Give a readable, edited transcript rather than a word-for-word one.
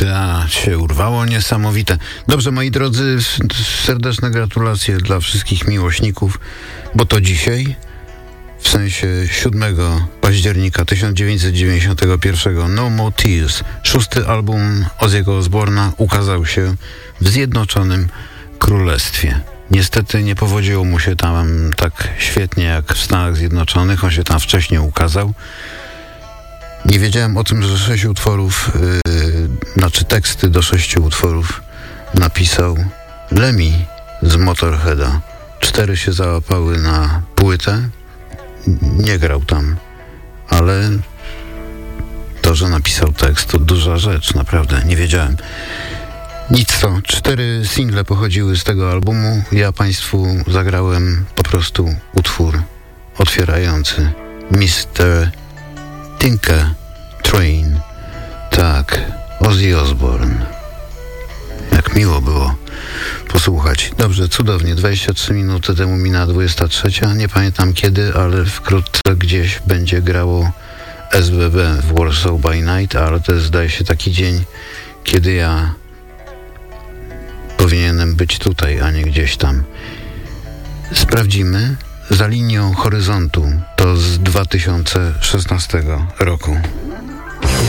Ta się urwało, niesamowite. Dobrze, moi drodzy, serdeczne gratulacje dla wszystkich miłośników, bo to dzisiaj, w sensie 7 października 1991, No More Tears, 6. album Ozzy'ego Osbourna, ukazał się w Zjednoczonym Królestwie. Niestety nie powodziło mu się tam tak świetnie jak w Stanach Zjednoczonych, on się tam wcześniej ukazał. Nie wiedziałem o tym, że 6 utworów, teksty do 6 utworów napisał Lemmy z Motorheada. 4 się załapały na płytę, nie grał tam, ale to, że napisał tekst, to duża rzecz, naprawdę, nie wiedziałem. Nic to, 4 single pochodziły z tego albumu, ja państwu zagrałem po prostu utwór otwierający Mr. Tinker Train. Tak, Ozzy Osbourne. Jak miło było posłuchać. Dobrze, cudownie. 23 minuty temu minęła 23. Nie pamiętam kiedy, ale wkrótce gdzieś będzie grało SBB w Warsaw by Night, ale to jest, zdaje się, taki dzień, kiedy ja powinienem być tutaj, a nie gdzieś tam. Sprawdzimy. Za linią horyzontu to z 2016 roku.